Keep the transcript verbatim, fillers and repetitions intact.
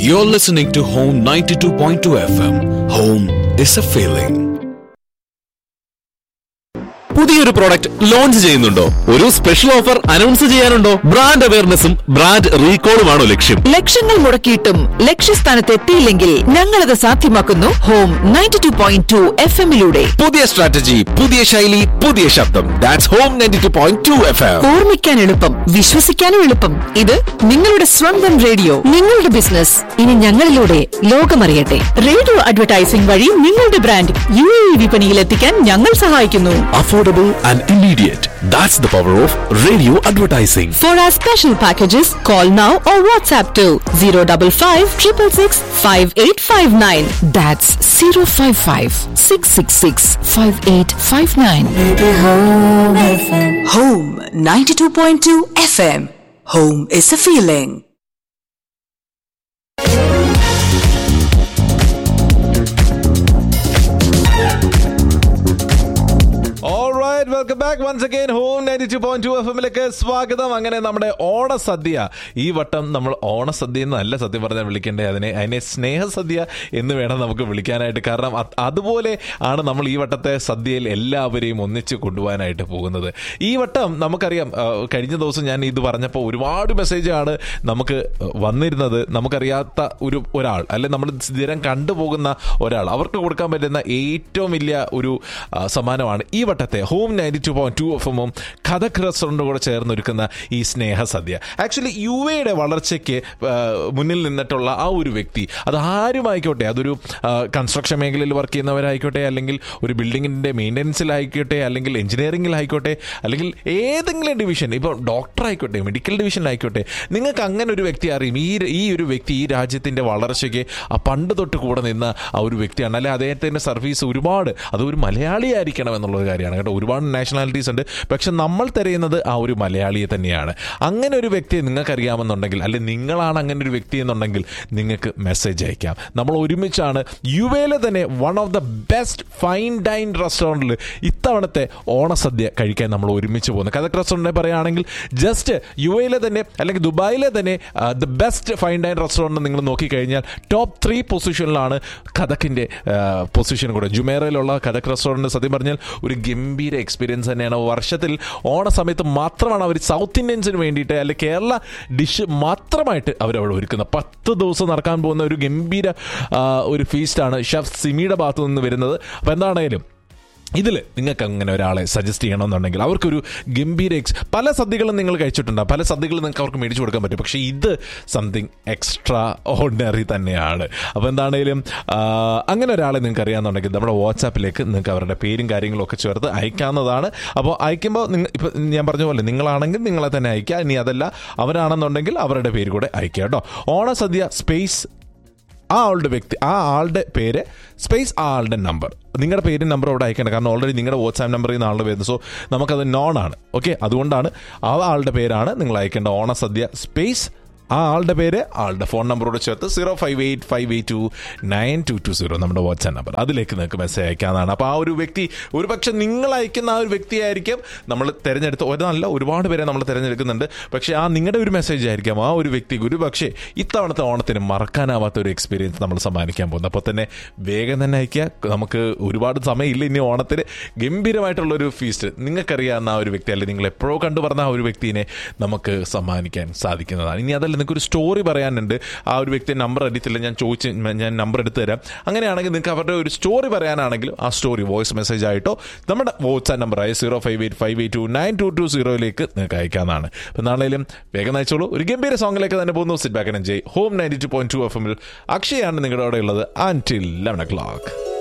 You're listening to Home ninety-two point two F M. Home is a feeling. പുതിയൊരു product launch ചെയ്യുന്നുണ്ടോ? ഒരു special offer announce ചെയ്യാനുണ്ടോ? Brand അവയർനെസ്സും brand റീകോളുമാണോ ലക്ഷ്യം? ലക്ഷങ്ങൾ മുടക്കിയിട്ടും ലക്ഷ്യസ്ഥാനത്ത് എത്തിയില്ലെങ്കിൽ ഞങ്ങളത് സാധ്യമാക്കുന്നു home ninety two point two F എമ്മിലൂടെ. പുതിയ സ്ട്രാറ്റജി, പുതിയ ശൈലി, പുതിയ ശബ്ദം. That's home ninety two point two F M. ഓർമ്മിക്കാൻ എളുപ്പം, വിശ്വസിക്കാനും എളുപ്പം. ഇത് നിങ്ങളുടെ സ്വന്തം റേഡിയോ. നിങ്ങളുടെ ബിസിനസ് ഇനി ഞങ്ങളിലൂടെ ലോകമറിയട്ടെ. റേഡിയോ അഡ്വർടൈസിംഗ് വഴി നിങ്ങളുടെ ബ്രാൻഡ് യു എ ഇ വിപണിയിൽ എത്തിക്കാൻ ഞങ്ങൾ സഹായിക്കുന്നു. Affordable and immediate. That's the power of radio advertising. For our special packages, call now or WhatsApp to zero five five six six six five eight five nine. That's zero five five six six six five eight five nine. Home F M. Home ninety-two point two F M. Home is a feeling. Alright, welcome back once again. Home ninety-two point two F M-ലേക്ക് സ്വാഗതം. അങ്ങനെ നമ്മുടെ ഓണസദ്യ, ഈ വട്ടം നമ്മൾ ഓണസദ്യ എന്നല്ല സത്യം പറഞ്ഞാൽ വിളിക്കേണ്ടേ, അതിനെ അതിനെ സ്നേഹസദ്യ എന്ന് വേണം നമുക്ക് വിളിക്കാനായിട്ട്. കാരണം അതുപോലെ ആണ് നമ്മൾ ഈ വട്ടത്തെ സദ്യയിൽ എല്ലാവരെയും ഒന്നിച്ച് കൊണ്ടുപോകാനായിട്ട് പോകുന്നത്. ഈ വട്ടം നമുക്കറിയാം, കഴിഞ്ഞ ദിവസം ഞാൻ ഇത് പറഞ്ഞപ്പോൾ ഒരുപാട് മെസ്സേജാണ് നമുക്ക് വന്നിരുന്നത്. നമുക്കറിയാത്ത ഒരു ഒരാൾ, അല്ലെ നമ്മൾ സ്ഥിരം കണ്ടുപോകുന്ന ഒരാൾ, അവർക്ക് കൊടുക്കാൻ പറ്റുന്ന ഏറ്റവും വലിയ ഒരു സമ്മാനമാണ് ഈ വട്ടത്തെ home ninety two point two F എമ്മും കഥക് റെസ്റ്റോറൻറ്റും കൂടെ ചേർന്നൊരുക്കുന്ന ഈ സ്നേഹസദ്യ. ആക്ച്വലി യു എയുടെ വളർച്ചയ്ക്ക് മുന്നിൽ നിന്നിട്ടുള്ള ആ ഒരു വ്യക്തി, അത് ആരുമായിക്കോട്ടെ, അതൊരു കൺസ്ട്രക്ഷൻ മേഖലയിൽ വർക്ക് ചെയ്യുന്നവരായിക്കോട്ടെ, അല്ലെങ്കിൽ ഒരു ബിൽഡിങ്ങിൻ്റെ മെയിൻ്റനൻസിലായിക്കോട്ടെ, അല്ലെങ്കിൽ എഞ്ചിനീയറിംഗിലായിക്കോട്ടെ, അല്ലെങ്കിൽ ഏതെങ്കിലും ഡിവിഷൻ, ഇപ്പോൾ ഡോക്ടറായിക്കോട്ടെ, മെഡിക്കൽ ഡിവിഷനിലായിക്കോട്ടെ, നിങ്ങൾക്ക് അങ്ങനെ ഒരു വ്യക്തി അറിയും. ഈ ഈ ഒരു വ്യക്തി ഈ രാജ്യത്തിൻ്റെ വളർച്ചയ്ക്ക് ആ പണ്ട് തൊട്ട് കൂടെ നിന്ന ആ ഒരു വ്യക്തിയാണ്, അല്ലെ അദ്ദേഹത്തിൻ്റെ സർവീസ് ഒരുപാട്, അതൊരു മലയാളിയായിരിക്കണം എന്നുള്ളത് കാര്യമാണ് കേട്ടോ. ഒരുപാട് നാഷണാലിറ്റീസ് ഉണ്ട്, പക്ഷെ നമ്മൾ തിരയുന്നത് ആ ഒരു മലയാളിയെ തന്നെയാണ്. അങ്ങനെ ഒരു വ്യക്തിയെ നിങ്ങൾക്കറിയാമെന്നുണ്ടെങ്കിൽ, അല്ലെ നിങ്ങളാണ് അങ്ങനെ ഒരു വ്യക്തി എന്നുണ്ടെങ്കിൽ, നിങ്ങൾക്ക് മെസ്സേജ് അയക്കാം. നമ്മൾ ഒരുമിച്ചാണ് യു എയിലെ തന്നെ one of the best fine dine റെസ്റ്റോറൻറ്റിൽ ഇത്തവണത്തെ ഓണസദ്യ കഴിക്കാൻ നമ്മൾ ഒരുമിച്ച് പോകുന്നത്. കഥക് റെസ്റ്റോറൻറ്റിനെ പറയുകയാണെങ്കിൽ ജസ്റ്റ് യു എയിലെ തന്നെ അല്ലെങ്കിൽ ദുബായിലെ തന്നെ the best fine dine restaurant നിങ്ങൾ നോക്കിക്കഴിഞ്ഞാൽ ടോപ്പ് ത്രീ പൊസിഷനിലാണ് കഥക്കിൻ്റെ പൊസിഷൻ കൂടെ. ജുമേറയിലുള്ള കഥക് റെസ്റ്റോറൻറ്റ് സത്യം പറഞ്ഞാൽ ഒരു ഗംഭീര എക്സ്പീരിയൻസ് തന്നെയാണ്. വർഷത്തിൽ ഓണ സമയത്ത് മാത്രമാണ് അവർ സൗത്ത് ഇന്ത്യൻസിന് വേണ്ടിയിട്ട്, അല്ലെങ്കിൽ കേരള ഡിഷ് മാത്രമായിട്ട് അവരവിടെ ഒരുക്കുന്നത്. പത്ത് ദിവസം നടക്കാൻ പോകുന്ന ഒരു ഗംഭീര ഒരു ഫീസ്റ്റാണ് ഷെഫ് സിമിയുടെ ഭാഗത്തു നിന്ന് വരുന്നത്. അപ്പോൾ എന്താണേലും ഇതിൽ നിങ്ങൾക്ക് അങ്ങനെ ഒരാളെ സജസ്റ്റ് ചെയ്യണമെന്നുണ്ടെങ്കിൽ, അവർക്കൊരു ഗംഭീര എക്സ് പല സദ്യകളും നിങ്ങൾ കഴിച്ചിട്ടുണ്ടാകും, പല സദ്യകളും നിങ്ങൾക്ക് അവർക്ക് മേടിച്ചു കൊടുക്കാൻ പറ്റും, പക്ഷേ ഇത് സംതിങ് എക്സ്ട്രാ ഓർഡിനറി തന്നെയാണ്. അപ്പോൾ എന്താണേലും അങ്ങനെ ഒരാളെ നിങ്ങൾക്ക് അറിയാമെന്നുണ്ടെങ്കിൽ നമ്മുടെ വാട്സാപ്പിലേക്ക് നിങ്ങൾക്ക് അവരുടെ പേരും കാര്യങ്ങളും ഒക്കെ ചേർത്ത് അയക്കാവുന്നതാണ്. അപ്പോൾ അയക്കുമ്പോൾ നിങ്ങൾ ഇപ്പോൾ ഞാൻ പറഞ്ഞ പോലെ നിങ്ങളാണെങ്കിൽ നിങ്ങളെ തന്നെ അയക്കുക, ഇനി അതല്ല അവരാണെന്നുണ്ടെങ്കിൽ അവരുടെ പേര് കൂടെ അയക്കുക കേട്ടോ. ഓണസദ്യ സ്പേസ് ആ ആളുടെ വ്യക്തി, ആ ആളുടെ പേര് സ്പേസ് ആ ആളുടെ നമ്പർ, നിങ്ങളുടെ പേരും നമ്പർ അവിടെ അയക്കേണ്ട. കാരണം ഓൾറെഡി നിങ്ങളുടെ വാട്സാപ്പ് നമ്പറിൽ നിന്ന് ആളുടെ വരുന്നത്, സോ നമുക്കത് നോൺ ആണ്. ഓക്കെ, അതുകൊണ്ടാണ് ആ ആളുടെ പേരാണ് നിങ്ങൾ അയക്കേണ്ട. ഓണസദ്യ സ്പേസ് ആ ആളുടെ പേര്, ആളുടെ ഫോൺ നമ്പറോട് ചേർത്ത് zero five eight five eight to nine to to zero നമ്മുടെ വാട്സാപ്പ് നമ്പർ, അതിലേക്ക് നിങ്ങൾക്ക് മെസ്സേജ് അയക്കാവുന്നതാണ്. അപ്പോൾ ആ ഒരു വ്യക്തി, ഒരു പക്ഷേ നിങ്ങൾ അയക്കുന്ന ആ ഒരു വ്യക്തിയായിരിക്കും നമ്മൾ തിരഞ്ഞെടുത്ത്, ഒരല്ല ഒരുപാട് പേരെ നമ്മൾ തിരഞ്ഞെടുക്കുന്നുണ്ട്, പക്ഷേ ആ നിങ്ങളുടെ ഒരു മെസ്സേജ് ആയിരിക്കും ആ ഒരു വ്യക്തിക്ക് ഒരു പക്ഷേ ഇത്തവണത്തെ ഓണത്തിന് മറക്കാനാവാത്ത ഒരു എക്സ്പീരിയൻസ് നമ്മൾ സമ്മാനിക്കാൻ പോകുന്നത്. അപ്പോൾ തന്നെ വേഗം തന്നെ അയക്കുക. നമുക്ക് ഒരുപാട് സമയമില്ല ഇനി ഓണത്തിന്. ഗംഭീരമായിട്ടുള്ളൊരു ഫീസ്റ്റ് നിങ്ങൾക്കറിയാവുന്ന ആ ഒരു വ്യക്തി, അല്ലെങ്കിൽ നിങ്ങൾ എപ്പോഴോ കണ്ടു പറഞ്ഞ ആ ഒരു വ്യക്തിനെ നമുക്ക് സമ്മാനിക്കാൻ സാധിക്കുന്നതാണ്. ഇനി അതല്ല, നിങ്ങൾക്ക് ഒരു സ്റ്റോറി പറയാനുണ്ട്, ആ ഒരു വ്യക്തി നമ്പർ അറിയത്തില്ല, ഞാൻ ചോദിച്ച് ഞാൻ നമ്പർ എടുത്തു തരാം. അങ്ങനെയാണെങ്കിൽ നിങ്ങൾക്ക് അവരുടെ ഒരു സ്റ്റോറി പറയാനാണെങ്കിലും ആ സ്റ്റോറി വോയിസ് മെസ്സേജ് ആയിട്ടോ നമ്മുടെ വാട്സാപ്പ് നമ്പറായ zero five eight five eight to nine to to സീറോയിലേക്ക് നിങ്ങൾക്ക് അയക്കാവുന്നതാണ്. അപ്പോൾ നാളെയും വേഗം അയച്ചോളൂ. ഒരു ഗംഭീര സോങ്ങിലേക്ക് തന്നെ പോകുന്നു. Sit back and enjoy. Home ninety two point two F എമ്മിൽ അക്ഷയാണ് നിങ്ങളുടെ അവിടെ ഉള്ളത്. Until eleven O clock.